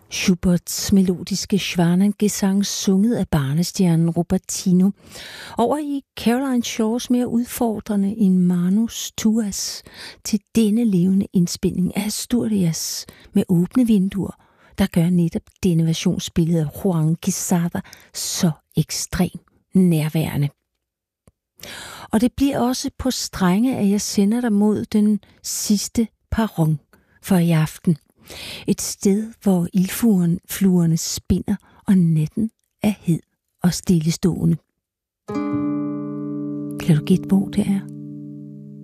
Schuberts melodiske Schwanengesang sunget af barnestjernen Robertino over i Caroline Shaws mere udfordrende In Manus Tuas til denne levende indspilning af Asturias med åbne vinduer, der gør netop denne versionsbillede af Juan Quezada så ekstremt nærværende. Og det bliver også på strenge, at jeg sender dig mod den sidste perron for i aften. Et sted, hvor ildfluerne spinder, og natten er hed og stillestående. Kan du gætte, hvor det er?